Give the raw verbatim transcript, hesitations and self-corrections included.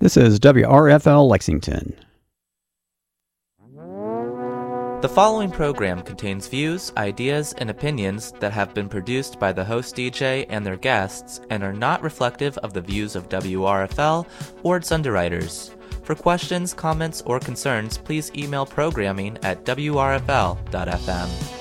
This is W R F L Lexington. The following program contains views, ideas, and opinions that have been produced by the host D J and their guests and are not reflective of the views of W R F L or its underwriters. For questions, comments, or concerns, please email programming at W R F L dot F M.